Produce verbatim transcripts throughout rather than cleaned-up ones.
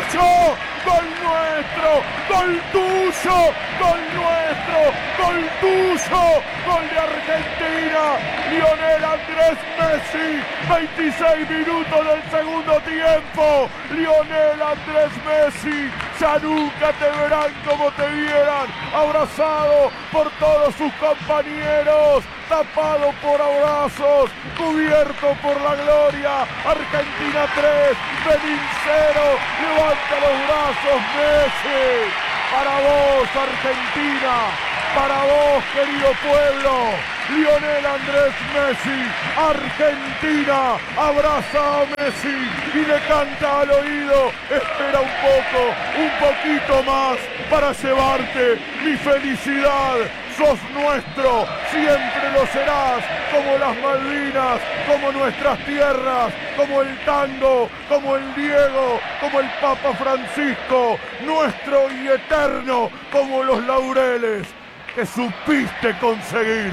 tuyo, gol nuestro, gol tuyo, gol nuestro, gol tuyo, gol de Argentina, Lionel Andrés Messi, veintiséis minutos del segundo tiempo, Lionel Andrés Messi, ya nunca te verán como te vieran, abrazado por todos sus compañeros, tapado por abrazos, cubierto por la gloria. Argentina tres, Benín cero, levanta los brazos Messi. Para vos Argentina, para vos querido pueblo, Lionel Andrés Messi, Argentina abraza a Messi y le canta al oído, espera un poco, un poquito más para llevarte mi felicidad. Sos nuestro, siempre lo serás, como las Malvinas, como nuestras tierras, como el tango, como el Diego, como el Papa Francisco, nuestro y eterno, como los laureles que supiste conseguir.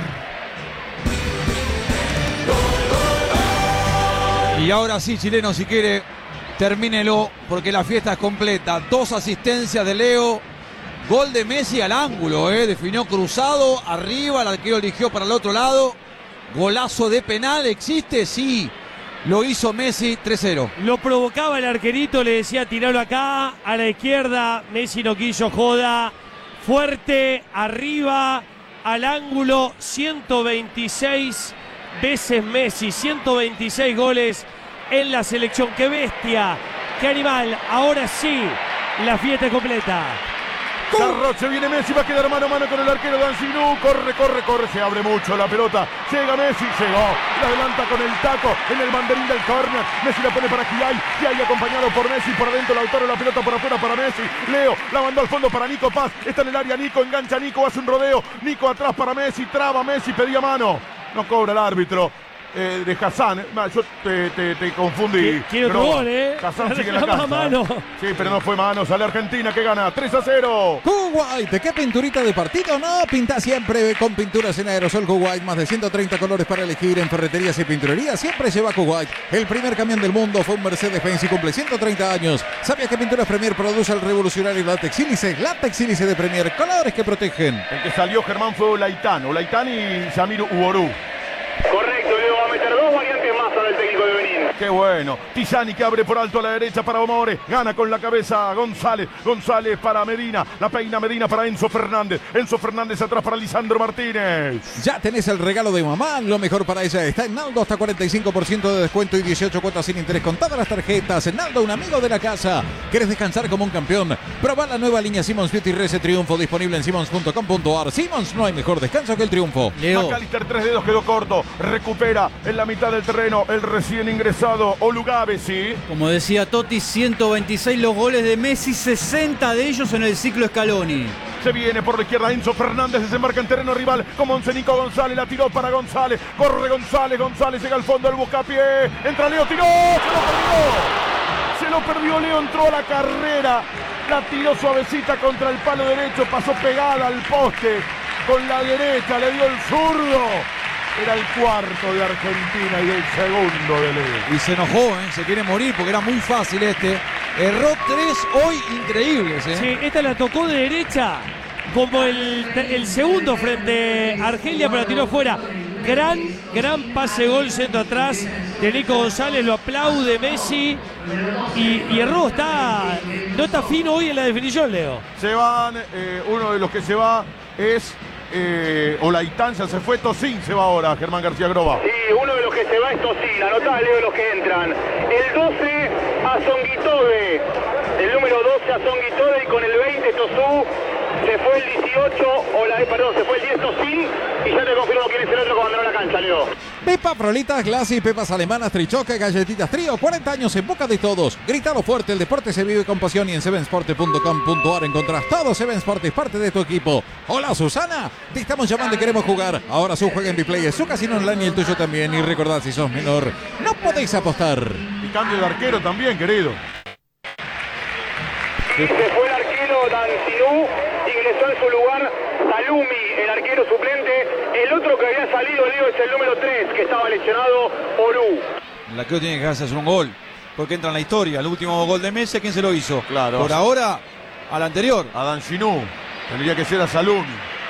Y ahora sí, chileno, si quiere, termínelo, porque la fiesta es completa. Dos asistencias de Leo. Gol de Messi al ángulo, eh. definió cruzado, arriba, el arquero eligió para el otro lado. Golazo de penal, ¿existe? Sí, lo hizo Messi, tres cero. Lo provocaba el arquerito, le decía tirarlo acá, a la izquierda, Messi no quiso joda. Fuerte, arriba, al ángulo, ciento veintiséis veces Messi, ciento veintiséis goles en la selección. ¡Qué bestia! ¡Qué animal! Ahora sí, la fiesta completa. Garroche, viene Messi, va a quedar mano a mano con el arquero Danzinú, corre, corre, corre, se abre mucho la pelota, llega Messi, llegó, la adelanta con el taco en el banderín del córner, Messi la pone para Kiai, Kiai acompañado por Messi, por adentro Lautaro, la pelota por afuera para Messi, Leo, la mandó al fondo para Nico Paz, está en el área Nico, engancha Nico, hace un rodeo, Nico atrás para Messi, traba Messi, pedía mano, no cobra el árbitro. Eh, de Hassan, yo te, te, te confundí. Quiero otro gol, ¿eh? Hassan sigue en la cancha. Mano. Sí, pero no fue mano. Sale Argentina que gana tres a cero. Kuwait, ¿qué pinturita de partido? No, pinta siempre con pinturas en aerosol Kuwait. Más de ciento treinta colores para elegir en ferreterías y pinturerías. Siempre lleva Kuwait. El primer camión del mundo fue un Mercedes-Benz y cumple ciento treinta años. ¿Sabías que Pinturas Premier produce el revolucionario látex sílice? Látex sílice de Premier, colores que protegen. El que salió, Germán, fue Olaitán. Olaitán y Samir Uorú. Correcto, Leo va a meter dos variantes más al técnico de Benín. Qué bueno. Tizani que abre por alto a la derecha para Omore. Gana con la cabeza González. González para Medina. La peina Medina para Enzo Fernández. Enzo Fernández atrás para Lisandro Martínez. Ya tenés el regalo de mamá. Lo mejor para ella está en Naldo. Hasta cuarenta y cinco por ciento de descuento y dieciocho cuotas sin interés con todas las tarjetas. En Naldo, un amigo de la casa. ¿Querés descansar como un campeón? Probá la nueva línea Simmons Beauty Rese Triunfo. Disponible en simmons punto com punto ar. Simmons, no hay mejor descanso que el triunfo. Leo. McAllister, tres dedos, quedó corto. Recupera en la mitad del terreno el recién ingresado Olugabe, sí. Como decía Totti, ciento veintiséis los goles de Messi, sesenta de ellos en el ciclo Scaloni. Se viene por la izquierda Enzo Fernández, desembarca en terreno rival como once Nico González, la tiró para González, corre González, González llega al fondo, el buscapié, entra Leo, tiró, se lo perdió, se lo perdió Leo, entró a la carrera, la tiró suavecita contra el palo derecho, pasó pegada al poste, con la derecha le dio el zurdo. Era el cuarto de Argentina y el segundo de Leo. Y se enojó, ¿eh? Se quiere morir porque era muy fácil este. Erró tres hoy increíbles, ¿eh? Sí, esta la tocó de derecha, como el, el segundo frente a Argelia, pero la tiró fuera. Gran, gran pase gol centro atrás de Nico González, lo aplaude Messi y, y erró, está, no está fino hoy en la definición, Leo. Se van, eh, uno de los que se va es eh, Olaitán, ya se fue, Tocín se va ahora, Germán García Groba. Sí, uno de los que se va es Tocín, anotá, Leo, los que entran. El doce a Zonguitode, el número doce a Zonguitode y con el veinte Tosú. Se fue el dieciocho, o la, perdón, se fue el diez Tocín y ya te confirmo quién es el otro que abandonó la cancha, Leo. Pepa Frolitas, Glassy, Pepas Alemanas, Trichoque, Galletitas Trío, cuarenta años en boca de todos. Gritalo fuerte, el deporte se vive con pasión y en seven sport punto com punto ar encontrás todo. Seven Sport es parte de tu equipo. Hola Susana, te estamos llamando y queremos jugar. Ahora su juega en Biplay, es su casino online y el tuyo también. Y recordad, si sos menor, no podéis apostar. Y cambio de arquero también, querido. Y se fue el arquero Danzinú, ingresó en su lugar Salumi, el arquero suplente. El otro que había salido, Leo, es el número tres, que estaba lesionado, Orú. El arquero tiene que hacer un gol. porque entra en la historia. El último gol de Messi, ¿quién se lo hizo? Claro. Por ahora, al anterior. Adán Ginú. Tendría que ser a Salumi.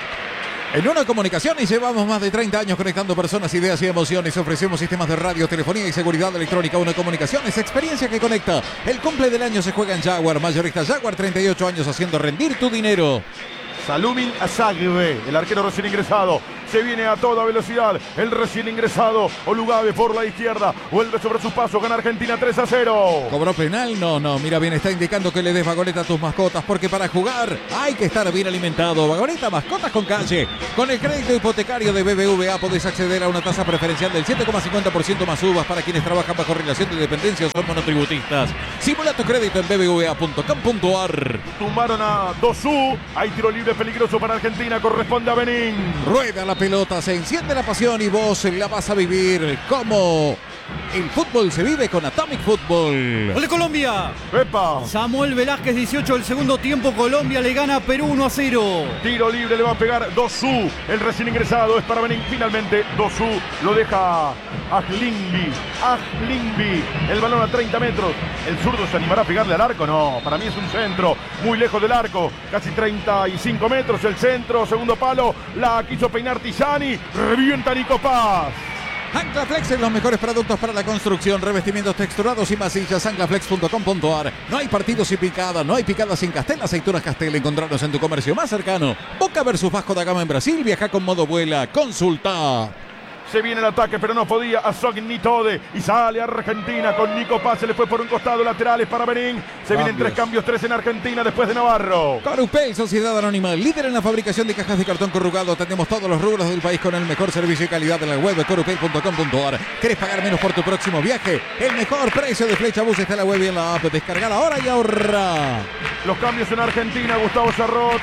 En Una Comunicaciones llevamos más de treinta años conectando personas, ideas y emociones. Ofrecemos sistemas de radio, telefonía y seguridad electrónica. Una Comunicaciones, experiencia que conecta. El cumple del año se juega en Jaguar. Mayorista Jaguar, treinta y ocho años haciendo rendir tu dinero. Salumin Azagbe, el arquero recién ingresado. Se viene a toda velocidad. El recién ingresado. Olugabe por la izquierda. Vuelve sobre sus pasos. Gana Argentina tres a cero. ¿Cobró penal? No, no. Mira bien, está indicando que le des vagoneta a tus mascotas. Porque para jugar hay que estar bien alimentado. Vagoneta, mascotas con calle. Con el crédito hipotecario de B B V A podés acceder a una tasa preferencial del siete coma cincuenta por ciento más uvas para quienes trabajan bajo relación de dependencia o son monotributistas. Simula tu crédito en b b v a punto com punto a r. Tumbaron a Dosú. Hay tiro libre peligroso para Argentina. Corresponde a Benín. Rueda la pelota, se enciende la pasión y vos la vas a vivir como el fútbol se vive con Atomic Football. ¡Gol de Colombia! ¡Epa! Samuel Velázquez, dieciocho del segundo tiempo. Colombia le gana a Perú uno a cero. Tiro libre le va a pegar Dosú. El recién ingresado es para Benín. Finalmente Dosú lo deja a Lingby. A Lingby. El balón a treinta metros. ¿El zurdo se animará a pegarle al arco? No, para mí es un centro. Muy lejos del arco. Casi treinta y cinco metros el centro. Segundo palo. La quiso peinar Tijani. Revienta Nico Paz. Anclaflex es los mejores productos para la construcción, revestimientos texturados y masillas. Anclaflex punto com punto a r. No hay partidos sin picada, no hay picadas sin Castel. Aceitunas Castel, encontrarnos en tu comercio más cercano. Boca versus Vasco da Gama en Brasil. Viaja con modo vuela. Consulta. Se viene el ataque, pero no podía a Sognitode. Y sale Argentina con Nico Paz. Se le fue por un costado, laterales para Benín. Se Cambios. vienen tres cambios, tres en Argentina después de Navarro. Corupel, Sociedad Anónima, líder en la fabricación de cajas de cartón corrugado. Atendemos todos los rubros del país con el mejor servicio y calidad en la web de corupel punto com punto a r. ¿Querés pagar menos por tu próximo viaje? El mejor precio de Flecha Bus está en la web y en la app. Descargala ahora y ahorra. Los cambios en Argentina, Gustavo Sarrot.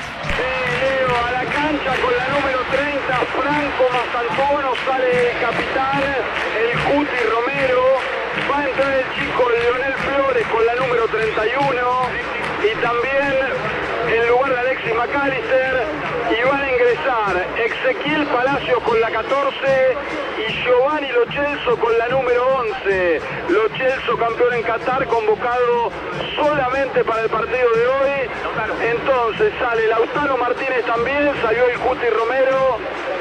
Leo a la cancha con la número treinta, Franco Mazalcono, sale el capitán, el Cuti Romero, va a entrar el chico Leonel Flores con la número treinta y uno y también en lugar de Alexis McAllister, y van a ingresar Ezequiel Palacios con la catorce y Giovanni Lo Celso con la número once. Lo Celso, campeón en Qatar, convocado solamente para el partido de hoy. Entonces sale Lautaro Martínez también, salió el Cuti Romero,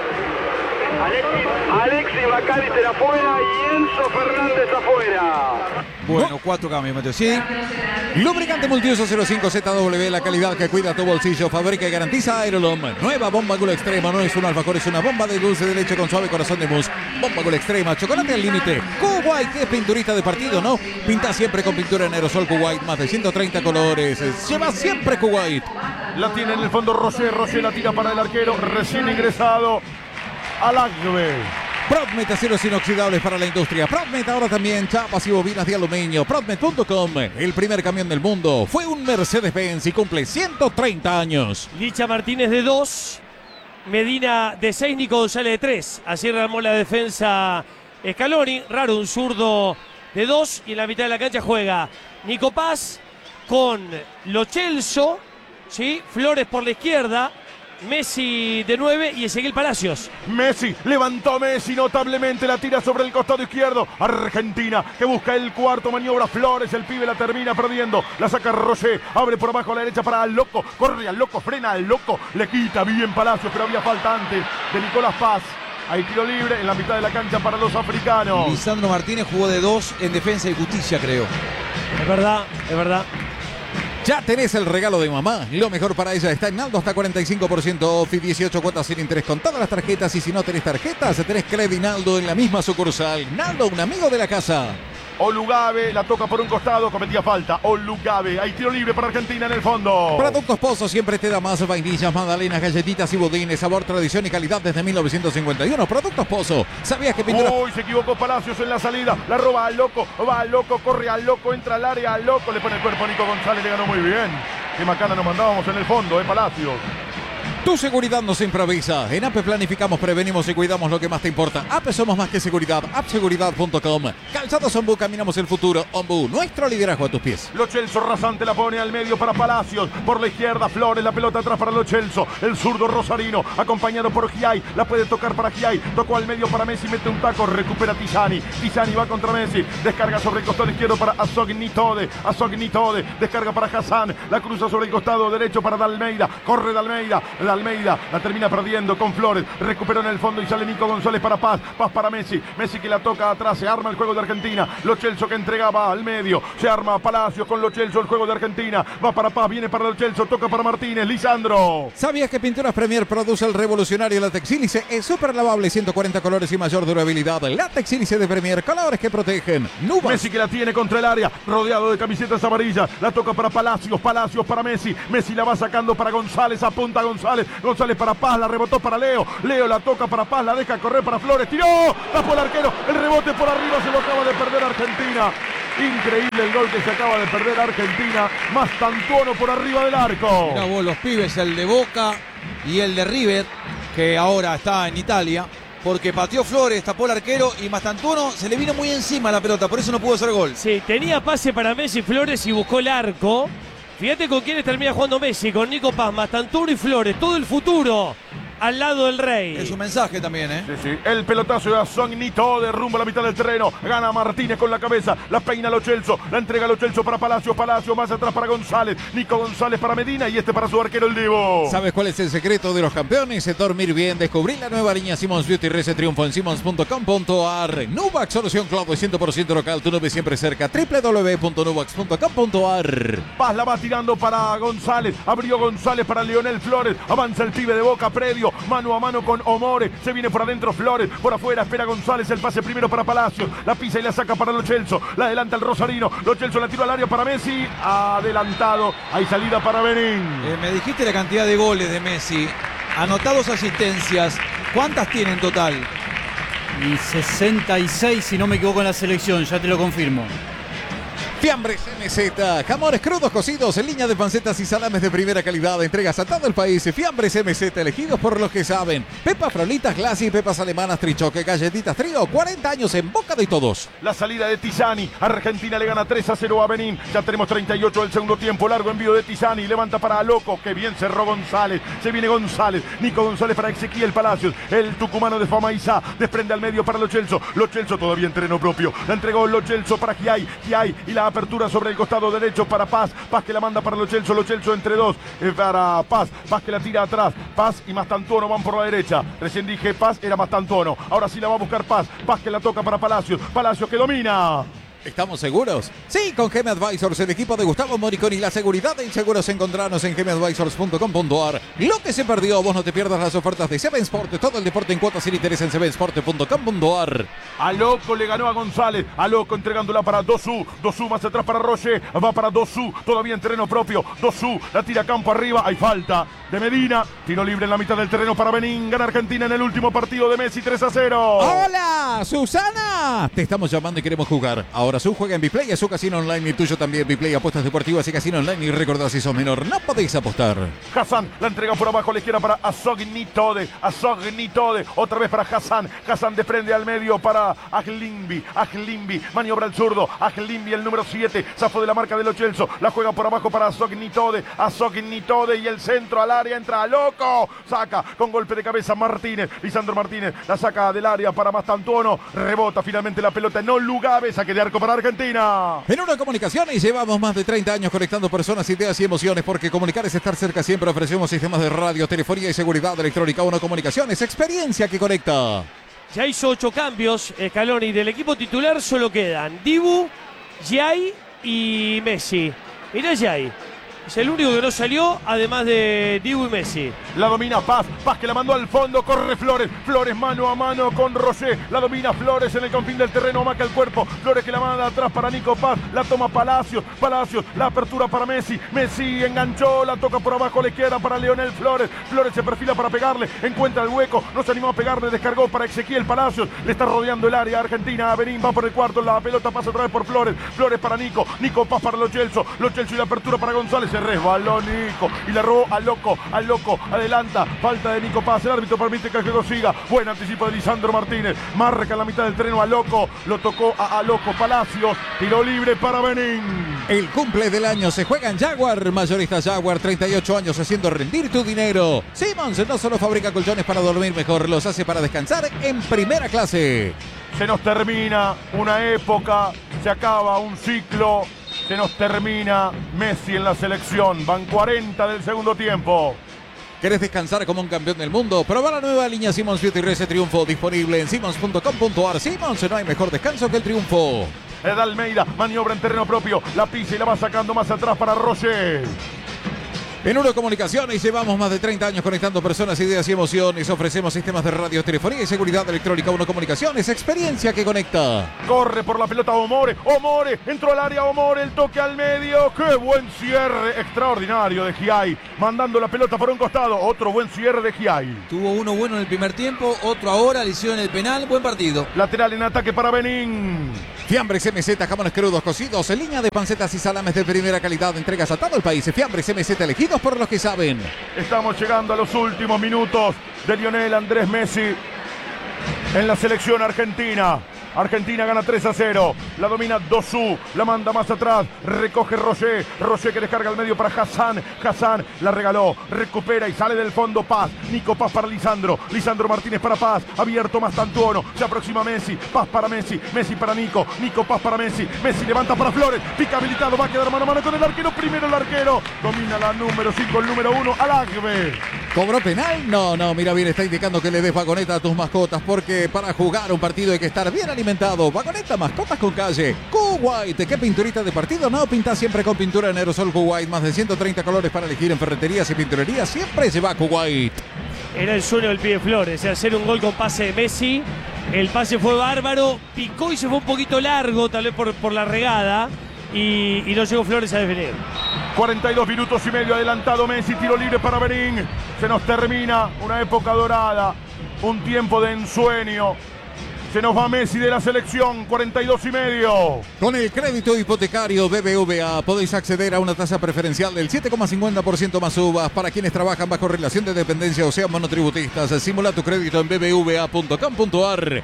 Alexis, Alexis McAllister afuera y Enzo Fernández afuera. Bueno, cuatro cambios, Mateo. Sí. Lubricante multiuso cero cinco Z W, la calidad que cuida tu bolsillo, fabrica y garantiza Aerolom. Nueva bomba Gula Extrema, no es un alfajor, es una bomba de dulce de leche con suave corazón de mousse. Bomba Gula Extrema, chocolate al límite. Kuwait, que es pinturista de partido, ¿no? Pinta siempre con pintura en aerosol Kuwait, más de ciento treinta colores. Lleva siempre Kuwait. La tiene en el fondo Roger. Roger la tira para el arquero recién ingresado. Alagbe. Prodmet, aceros inoxidables para la industria. Prodmet ahora también chapas y bobinas de aluminio. Prodmet punto com, el primer camión del mundo. Fue un Mercedes-Benz y cumple ciento treinta años. Licha Martínez de dos, Medina de seis, Nico González de tres. Así armó la defensa Scaloni. Raro, un zurdo de dos. Y en la mitad de la cancha juega Nico Paz con Lo Celso, ¿sí? Flores por la izquierda, Messi de nueve y Ezequiel Palacios. Messi, levantó Messi notablemente, la tira sobre el costado izquierdo. Argentina que busca el cuarto, maniobra Flores, el pibe la termina perdiendo. La saca Roger, abre por abajo a la derecha para Al Loco, corre Al Loco, frena Al Loco, le quita bien Palacios, pero había falta antes de Nicolás Paz. Hay tiro libre en la mitad de la cancha para los africanos. Lisandro Martínez jugó de dos en Defensa y Justicia, creo. Es verdad, es verdad. Ya tenés el regalo de mamá. Lo mejor para ella está en Naldo, hasta cuarenta y cinco por ciento off y dieciocho cuotas sin interés con todas las tarjetas. Y si no tenés tarjetas, tenés Credinaldo en la misma sucursal. Naldo, un amigo de la casa. Olugabe la toca por un costado, cometía falta. Olugabe, hay tiro libre para Argentina en el fondo. Productos Pozo siempre te da más. Vainillas, magdalenas, galletitas y budines. Sabor, tradición y calidad desde mil novecientos cincuenta y uno. Productos Pozo. ¿Sabías que pintura? Uy, se equivocó Palacios en la salida. La roba Al Loco, va Al Loco, corre Al Loco, entra al área Al Loco, le pone el cuerpo a Nico González, le ganó muy bien. Qué macana nos mandábamos en el fondo, eh, Palacios. Tu seguridad nos improvisa. En A P E planificamos, prevenimos y cuidamos lo que más te importa. A P E somos más que seguridad. app seguridad punto com. Calzados Ombu, caminamos el futuro. Ombu, nuestro liderazgo a tus pies. Lo Celso rasante la pone al medio para Palacios. Por la izquierda, Flores, la pelota atrás para Lo Celso. El zurdo rosarino, acompañado por Giai. La puede tocar para Giai. Tocó al medio para Messi, mete un taco, recupera Tizani. Tizani va contra Messi. Descarga sobre el costado izquierdo para Azognitode. Azognitode, descarga para Hassan. La cruza sobre el costado derecho para Dalmeida. Corre Dalmeida. Almeida la termina perdiendo con Flores, recuperó en el fondo y sale Nico González para Paz, Paz para Messi, Messi que la toca atrás, se arma el juego de Argentina, Lo Celso que entregaba al medio, se arma Palacios con Lo Celso, el juego de Argentina, va para Paz, viene para Lo Celso, toca para Martínez, Lisandro. ¿Sabías que Pinturas Premier produce el revolucionario látex sílice? Es súper lavable, ciento cuarenta colores y mayor durabilidad. Látex sílice de Premier, colores que protegen. Nuba. Messi que la tiene contra el área, rodeado de camisetas amarillas, la toca para Palacios, Palacios para Messi, Messi la va sacando para González, apunta González, González para Paz, la rebotó para Leo, Leo la toca para Paz, la deja correr para Flores, tiró, tapó el arquero, el rebote por arriba, se lo acaba de perder Argentina. Increíble el gol que se acaba de perder Argentina, Mastantuono por arriba del arco. Mirá vos los pibes, el de Boca y el de River, que ahora está en Italia, porque pateó Flores, tapó el arquero y Mastantuono se le vino muy encima la pelota, por eso no pudo hacer gol. Sí, tenía pase para Messi Flores y buscó el arco. Fíjate con quiénes termina jugando Messi, con Nico Paz, Mastantuono y Flores, todo el futuro al lado del Rey. Es un mensaje también, ¿eh? Sí, sí. El pelotazo de Azognito de rumbo a la mitad del terreno. Gana Martínez con la cabeza. La peina Lo Celso. La entrega Lo Celso para Palacios. Palacios más atrás para González. Nico González para Medina y este para su arquero el Divo. ¿Sabes cuál es el secreto de los campeones? Es dormir bien. Descubrí la nueva línea Simons Beauty Rece Triunfo en simons punto com punto ar. Nubax, solución cloud cien por ciento local. Tu nube siempre cerca. doble u doble u doble u punto nubax punto com punto ar. Paz la va tirando para González. Abrió González para Lionel Flores. Avanza el pibe de Boca predio. Mano a mano con Omore, se viene por adentro Flores, por afuera espera González, el pase primero para Palacios, la pisa y la saca para Lo Celso, la adelanta el rosarino, Lo Celso la tiró al área para Messi, adelantado, hay salida para Benín. Eh, me dijiste la cantidad de goles de Messi, anotados asistencias, ¿cuántas tiene en total? Y sesenta y seis si no me equivoco en la selección, ya te lo confirmo. Fiambres M Z, jamones crudos cocidos en línea de pancetas y salames de primera calidad. Entregas a todo el país. Fiambres M Z, elegidos por los que saben. Pepas frolitas, glassy, pepas alemanas, trichoque, galletitas trío. cuarenta años en boca de todos. La salida de Tizani. Argentina le gana tres a cero a Benín. Ya tenemos treinta y ocho del segundo tiempo. Largo envío de Tizani. Levanta para Loco. Que bien cerró González. Se viene González. Nico González para Ezequiel Palacios. El tucumano de Famaiza. Desprende al medio para Lo Celso. Lo Celso todavía en terreno propio. La entregó Lo Celso para Giai. Giai y la apertura sobre el costado derecho para Paz. Paz que la manda para Lo Celso. Lo Celso entre dos eh, para Paz. Paz que la tira atrás. Paz y Mastantuono van por la derecha. Recién dije Paz, era Mastantuono. Ahora sí la va a buscar Paz. Paz que la toca para Palacios. Palacios que domina. ¿Estamos seguros? Sí, con G M Advisors, el equipo de Gustavo Moriconi y la seguridad de inseguros. Encontrarnos en g m advisors punto com punto ar. Lo que se perdió, vos no te pierdas las ofertas de Seven Sport. Todo el deporte en cuotas sin interés en seven sport punto com punto ar. A Loco le ganó a González. A Loco entregándola para Dosu. Dosu más atrás para Roger. Va para Dosu. Todavía en terreno propio. Dosu la tira campo arriba. Hay falta de Medina. Tiro libre en la mitad del terreno para Benín. Gana Argentina en el último partido de Messi tres a cero. ¡Hola, Susana! Te estamos llamando y queremos jugar. Ahora su juega en Biplay, es su casino online y tuyo también. Biplay, apuestas deportivas y casino online. Y recordad, si sos menor, no podéis apostar. Hassan la entrega por abajo a la izquierda para Azognitode. Azognitode. Otra vez para Hassan. Hassan desprende al medio para Aglimbi. Aglimbi. Maniobra el zurdo. Aglimbi, el número siete. Zafo de la marca de Lo Celso. La juega por abajo para Azognitode. Azognitode y el centro al área. Entra a Loco. Saca con golpe de cabeza Martínez. Lisandro Martínez la saca del área para Mastantuono. Rebota finalmente la pelota. No Lugabe. Saque de arco para Argentina. En Una Comunicaciones llevamos más de treinta años conectando personas, ideas y emociones, porque comunicar es estar cerca siempre. Ofrecemos sistemas de radio, telefonía y seguridad electrónica. Una Comunicaciones, experiencia que conecta. Ya hizo ocho cambios Scaloni. Del equipo titular solo quedan Dibu, Giai y Messi. Mirá Giai. Es el único que no salió, además de Dibu y Messi. La domina Paz. Paz que la mandó al fondo. Corre Flores. Flores mano a mano con Roger. La domina Flores en el confín del terreno. Amaca el cuerpo. Flores que la manda atrás para Nico Paz. La toma Palacios. Palacios. La apertura para Messi. Messi enganchó. La toca por abajo a la izquierda para Lionel Flores. Flores se perfila para pegarle. Encuentra el hueco. No se animó a pegarle. Descargó para Ezequiel Palacios. Le está rodeando el área. Argentina. Benín va por el cuarto. La pelota pasa otra vez por Flores. Flores para Nico. Nico Paz para Lo Celso. Lo Celso y la apertura para González. Se resbaló Nico y le robó a Loco, a Loco, adelanta, falta de Nico Paz, el árbitro permite que el juego siga. Buen anticipo de Lisandro Martínez, marca en la mitad del terreno a Loco, lo tocó a, a Loco Palacios, tiro libre para Benín. El cumple del año se juega en Jaguar, mayorista Jaguar, treinta y ocho años haciendo rendir tu dinero. Simmons no solo fabrica colchones para dormir mejor, los hace para descansar en primera clase. Se nos termina una época, se acaba un ciclo, se nos termina Messi en la selección, van cuarenta del segundo tiempo. ¿Querés descansar como un campeón del mundo? Proba la nueva línea Simmons Beauty Rese Triunfo, disponible en simmons punto com punto ar. Simmons, no hay mejor descanso que el triunfo. Es Almeida, maniobra en terreno propio, la pisa y la va sacando más atrás para Roger. En Uno Comunicaciones llevamos más de treinta años conectando personas, ideas y emociones. Ofrecemos sistemas de radio, telefonía y seguridad electrónica. Uno Comunicaciones, experiencia que conecta. Corre por la pelota Omore, Omore, entró al área Omore, el toque al medio. ¡Qué buen cierre! Extraordinario de Giai, mandando la pelota por un costado. Otro buen cierre de Giai. Tuvo uno bueno en el primer tiempo, otro ahora, le hicieron el penal, buen partido. Lateral en ataque para Benín. Fiambres M Z, jamones crudos cocidos, en línea de pancetas y salames de primera calidad. Entregas a todo el país. Fiambres M Z, elegidos por los que saben. Estamos llegando a los últimos minutos de Lionel Andrés Messi en la selección argentina. Argentina gana tres a cero, la domina Dossou, la manda más atrás, recoge Roger, Roger que descarga al medio para Hassan, Hassan la regaló, recupera y sale del fondo Paz, Nico Paz para Lisandro, Lisandro Martínez para Paz, abierto más Tantuono, se aproxima Messi, Paz para Messi, Messi para Nico, Nico Paz para Messi, Messi levanta para Flores, pica habilitado, va a quedar mano a mano con el arquero, primero el arquero, domina la número cinco, el número uno, Alagbe. ¿Cobró penal? No, no, mira bien, está indicando que le des vagoneta a tus mascotas, porque para jugar un partido hay que estar bien alimentado. Vagoneta, mascotas con calle. Kuwait, ¿qué pinturita de partido? No, pinta siempre con pintura en aerosol Kuwait. Más de ciento treinta colores para elegir en ferreterías y pinturerías. Siempre se va a Kuwait. Era el sueño del pibe Flores, hacer un gol con pase de Messi. El pase fue bárbaro, picó y se fue un poquito largo, tal vez por, por la regada. Y, y no llegó Flores a definir. cuarenta y dos minutos y medio adelantado Messi, tiro libre para Benín. Se nos termina una época dorada, un tiempo de ensueño. Se nos va Messi de la selección, cuarenta y dos y medio. Con el crédito hipotecario B B V A podéis acceder a una tasa preferencial del siete coma cincuenta por ciento más U V A para quienes trabajan bajo relación de dependencia o sean monotributistas. Simula tu crédito en b b v a punto com punto ar.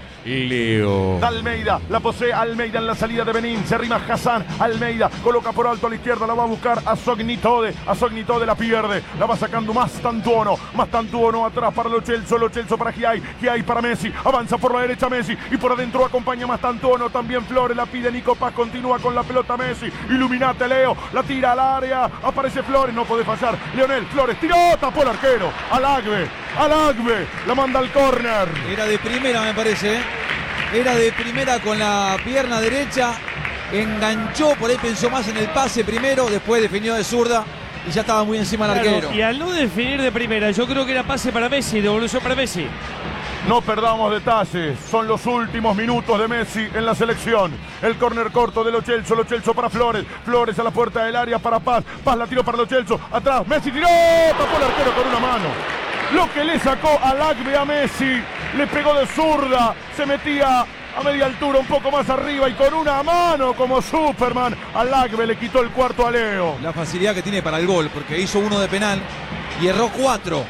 Leo. Almeida, la posee Almeida en la salida de Benín. Se arrima Hassan, Almeida coloca por alto a la izquierda, la va a buscar a Sognitode. A Sognitode la pierde, la va sacando más Tantuono. Más Tantuono atrás para Lo Celso, Lo Celso para Giai, Giai para Messi. Avanza por la derecha Messi. Y por adentro acompaña más Tantuono, también Flores, la pide Nico Paz, continúa con la pelota Messi, iluminate Leo, la tira al área, aparece Flores, no puede fallar, Leonel, Flores, tiró, tapó el arquero, Alagbe, Alagbe, la manda al córner. Era de primera me parece, ¿eh? Era de primera con la pierna derecha, enganchó, por ahí pensó más en el pase primero, después definió de zurda y ya estaba muy encima del Claro, arquero. y al no definir de primera, yo creo que era pase para Messi, devolución para Messi. No perdamos detalles, son los últimos minutos de Messi en la selección. El córner corto de Lo Celso, Lo Celso para Flores, Flores a la puerta del área para Paz, Paz la tiró para Lo Celso, atrás, Messi tiró, tapó el arquero con una mano. Lo que le sacó Alagbe a Messi, le pegó de zurda, se metía a media altura, un poco más arriba y con una mano como Superman, Alagbe le quitó el cuarto a Leo. La facilidad que tiene para el gol, porque hizo uno de penal y erró cuatro.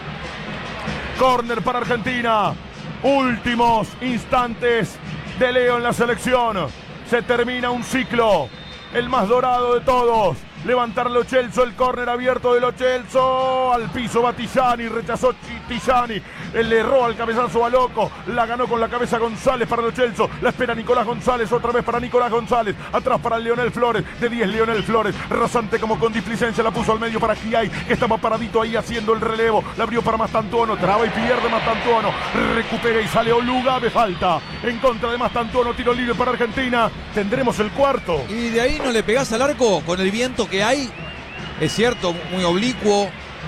Córner para Argentina. Últimos instantes de Leo en la selección. Se termina un ciclo, el más dorado de todos. Levantar Lo Celso, el córner abierto de Lo Celso. Al piso va Tillani, rechazó Tillani. Le erró al cabezazo a Loco. La ganó con la cabeza González para Lo Celso. La espera Nicolás González, otra vez para Nicolás González. Atrás para Leonel Flores, de diez Leonel Flores. Rasante como con displicencia, la puso al medio para Giai, que estaba paradito ahí haciendo el relevo. La abrió para Mastantuono, traba y pierde Mastantuono. Recupera y sale Oluga, de falta. En contra de Mastantuono, tiro libre para Argentina. Tendremos el cuarto. Y de ahí no le pegás al arco con el viento que hay. Es cierto, muy oblicuo,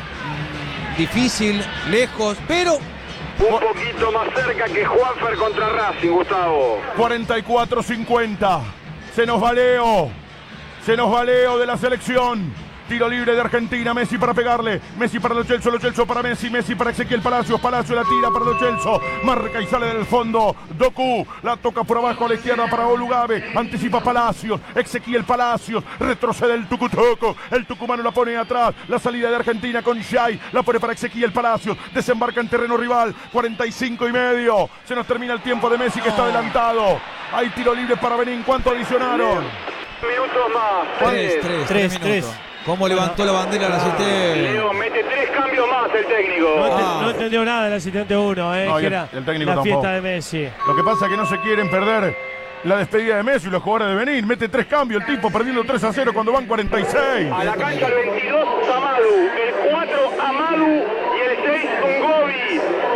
difícil, lejos, pero un poquito más cerca que Juanfer contra Racing, Gustavo. cuarenta y cuatro cincuenta. Se nos va Leo. Se nos va Leo de la selección. Tiro libre de Argentina. Messi para pegarle. Messi para Lo Celso. Lo Celso para Messi. Messi para Ezequiel Palacios. Palacios la tira para Lo Celso. Marca y sale del fondo. Doku la toca por abajo a la izquierda para Olugabe. Anticipa Palacios. Ezequiel Palacios. Retrocede el Tucutoco. El tucumano la pone atrás. La salida de Argentina con Shai. La pone para Ezequiel Palacios. Desembarca en terreno rival. cuarenta y cinco y medio. Se nos termina el tiempo de Messi que está adelantado. Hay tiro libre para Benín. ¿Cuánto adicionaron? Minutos más. Tres, tres, tres, tres. minutos. ¿Cómo levantó la bandera el asistente? Leo mete tres cambios más el técnico. No, ent- Ah. no entendió nada el asistente uno, eh, No, y que el- era el técnico la tampoco. fiesta de Messi. Lo que pasa es que no se quieren perder la despedida de Messi y los jugadores de Benín. Mete tres cambios el tipo perdiendo tres a cero cuando van cuarenta y seis. A la cancha el veintidós, Samadu. El cuatro, Amadu. Y el seis, Ungobi.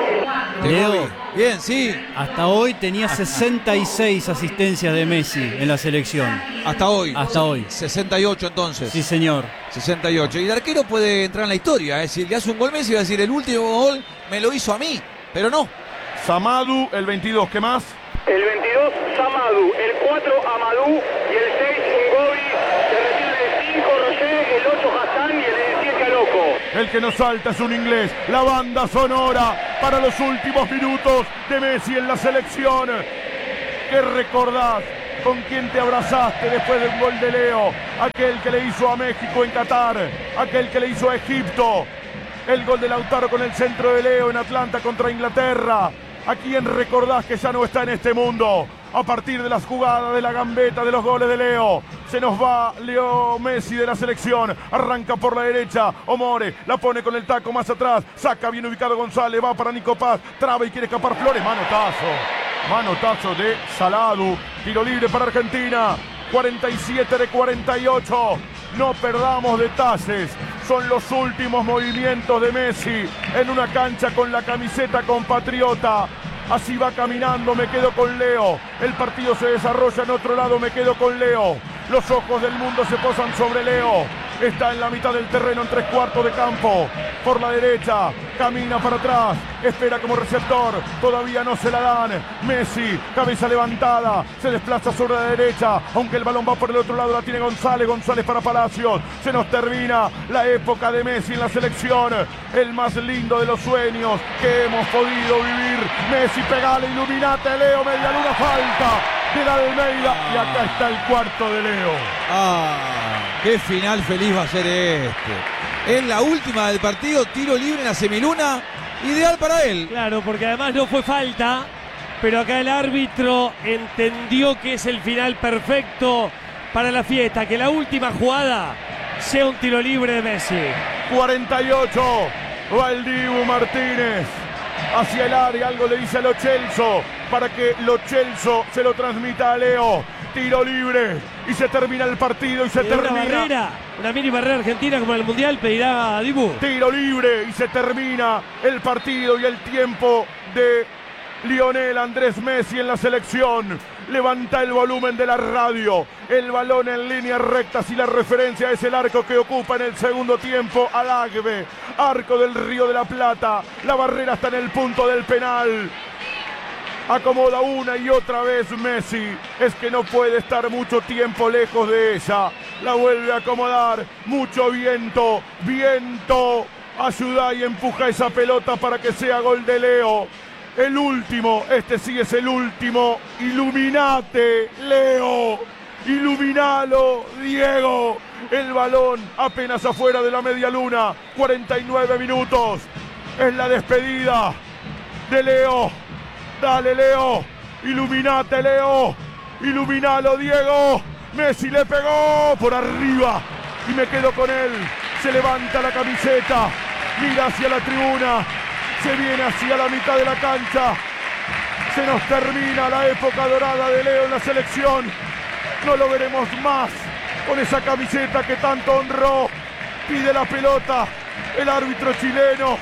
Leo, Bien, sí. hasta hoy tenía sesenta y seis asistencias de Messi en la selección. Hasta hoy. Hasta hoy. sesenta y ocho entonces. Sí, señor. sesenta y ocho. Y el arquero puede entrar en la historia. Es decir, le hace un gol Messi y va a decir, el último gol me lo hizo a mí. Pero no. Samadu, el veintidós. ¿Qué más? El veintidós, Samadu. El cuatro, Amadou. Y el seis, Ungobi. Se retira el cinco, Roger. El ocho, Hassan. Y el diecisiete, Aloco. El que nos salta es un inglés. La banda sonora para los últimos minutos de Messi en la selección. ¿Qué recordás? ¿Con quién te abrazaste después del gol de Leo? Aquel que le hizo a México en Qatar. Aquel que le hizo a Egipto. El gol de Lautaro con el centro de Leo en Atlanta contra Inglaterra. ¿A quién recordás que ya no está en este mundo? A partir de las jugadas, de la gambeta, de los goles de Leo. Se nos va Leo Messi de la selección. Arranca por la derecha. Omore la pone con el taco más atrás. Saca bien ubicado González. Va para Nico Paz. Traba y quiere escapar Flores. Manotazo. Manotazo de Saladu. Tiro libre para Argentina. cuarenta y siete de cuarenta y ocho. No perdamos detalles. Son los últimos movimientos de Messi en una cancha con la camiseta compatriota. Así va caminando, me quedo con Leo. El partido se desarrolla en otro lado, me quedo con Leo. Los ojos del mundo se posan sobre Leo. Está en la mitad del terreno, en tres cuartos de campo. Por la derecha, camina para atrás. Espera como receptor. Todavía no se la dan. Messi, cabeza levantada. Se desplaza sobre la derecha. Aunque el balón va por el otro lado, la tiene González. González para Palacios. Se nos termina la época de Messi en la selección. El más lindo de los sueños que hemos podido vivir. Messi, pegale, iluminate, Leo. Media luna, falta de la de Almeida. Y acá está el cuarto de Leo. Ah, qué final feliz va a ser este. Es la última del partido, tiro libre en la semiluna, ideal para él. Claro, porque además no fue falta, pero acá el árbitro entendió que es el final perfecto para la fiesta, que la última jugada sea un tiro libre de Messi. cuarenta y ocho, va el Dibu Martínez hacia el área, algo le dice a Lo Celso para que Lo Celso se lo transmita a Leo. Tiro libre y se termina el partido y se Pedirá termina. una barrera, una mini barrera argentina como en el Mundial, pedirá a Dibu. Tiro libre y se termina el partido y el tiempo de Lionel Andrés Messi en la selección. Levanta el volumen de la radio. El balón en línea recta. Si la referencia es el arco que ocupa en el segundo tiempo Alagbe. Arco del Río de la Plata. La barrera está en el punto del penal. Acomoda una y otra vez Messi. Es que no puede estar mucho tiempo lejos de ella. La vuelve a acomodar. Mucho viento. Viento. Ayuda y empuja esa pelota para que sea gol de Leo. El último. Este sí es el último. Iluminate, Leo. Iluminalo, Diego. El balón apenas afuera de la media luna. cuarenta y nueve minutos. Es la despedida de Leo. Dale, Leo. Iluminate, Leo. Iluminalo, Diego. Messi le pegó por arriba. Y me quedo con él. Se levanta la camiseta. Mira hacia la tribuna. Se viene hacia la mitad de la cancha. Se nos termina la época dorada de Leo en la selección. No lo veremos más con esa camiseta que tanto honró. Pide la pelota el árbitro chileno.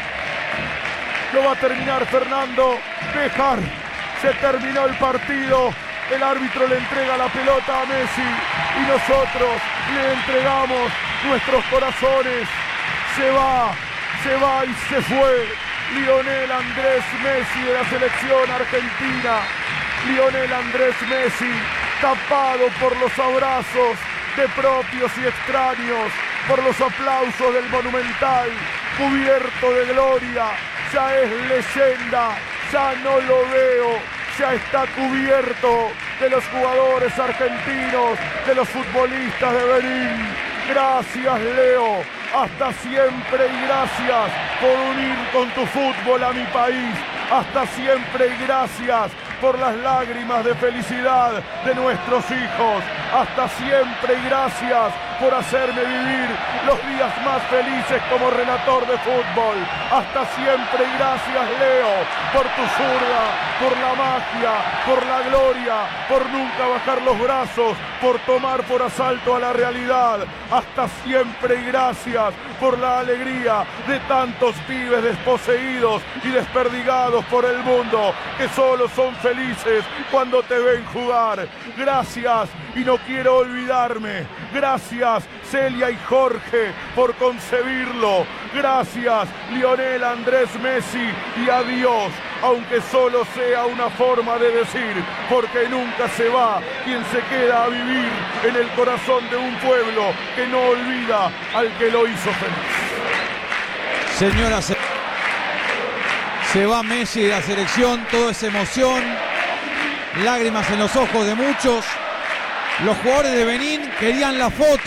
Lo va a terminar Fernando Béjar. Se terminó el partido. El árbitro le entrega la pelota a Messi y nosotros le entregamos nuestros corazones. Se va, se va y se fue Lionel Andrés Messi de la selección argentina. Lionel Andrés Messi, tapado por los abrazos de propios y extraños, por los aplausos del Monumental, cubierto de gloria, ya es leyenda, ya no lo veo, ya está cubierto de los jugadores argentinos, de los futbolistas de Benín. Gracias, Leo, hasta siempre y gracias por unir con tu fútbol a mi país. Hasta siempre y gracias por las lágrimas de felicidad de nuestros hijos. Hasta siempre y gracias por hacerme vivir los días más felices como relator de fútbol. Hasta siempre y gracias, Leo, por tu zurda, por la magia, por la gloria, por nunca bajar los brazos, por tomar por asalto a la realidad. Hasta siempre y gracias por la alegría de tantos pibes desposeídos y desperdigados por el mundo, que solo son felices cuando te ven jugar. Gracias, y no quiero olvidarme. Gracias, Celia y Jorge, por concebirlo. Gracias, Lionel Andrés Messi, y adiós, aunque solo sea una forma de decir, porque nunca se va quien se queda a vivir en el corazón de un pueblo que no olvida al que lo hizo feliz. Señora, se, se va Messi de la selección, toda esa emoción, lágrimas en los ojos de muchos. Los jugadores de Benín querían la foto.